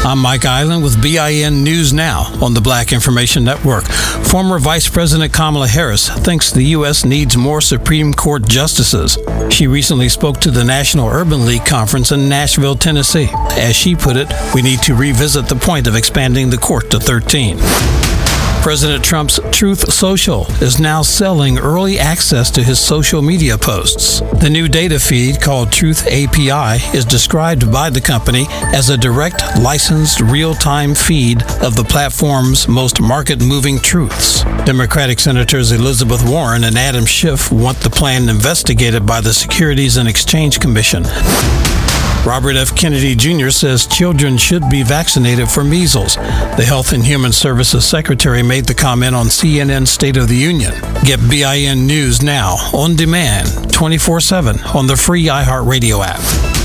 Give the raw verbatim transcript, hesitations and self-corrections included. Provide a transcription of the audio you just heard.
I'm Mike Island with B I N News Now on the Black Information Network. Former Vice President Kamala Harris thinks the U S needs more Supreme Court justices. She recently spoke to the National Urban League Conference in Nashville, Tennessee. As she put it, we need to revisit the point of expanding the court to thirteen. President Trump's Truth Social is now selling early access to his social media posts. The new data feed, called Truth A P I, is described by the company as a direct, licensed, real-time feed of the platform's most market-moving truths. Democratic Senators Elizabeth Warren and Adam Schiff want the plan investigated by the Securities and Exchange Commission. Robert F. Kennedy Junior says children should be vaccinated for measles. The Health and Human Services Secretary made the comment on C N N's State of the Union. Get B I N News Now on demand, twenty-four seven on the free iHeartRadio app.